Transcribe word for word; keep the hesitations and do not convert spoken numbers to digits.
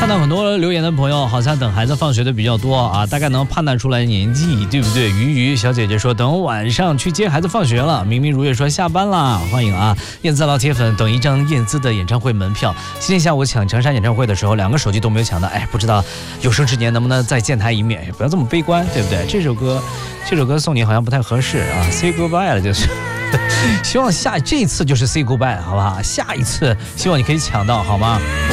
看到很多留言的朋友好像等孩子放学的比较多啊，大概能判断出来年纪，对不对？鱼鱼小姐姐说等晚上去接孩子放学了。明明如月说下班啦，欢迎啊！燕姿老铁粉等一张燕姿的演唱会门票。今天下午抢长沙演唱会的时候，两个手机都没有抢到，哎，不知道有生之年能不能再见他一面？不要这么悲观，对不对？这首歌，这首歌送你好像不太合适啊 ，say goodbye 了就是。希望下这一次就是 say goodbye 好不好？下一次希望你可以抢到好吗？